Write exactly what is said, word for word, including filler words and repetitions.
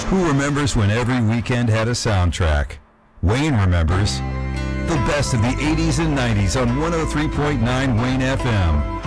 Who remembers when every weekend had a soundtrack? Wayne remembers. The best of the eighties and nineties on one oh three point nine Wayne F M.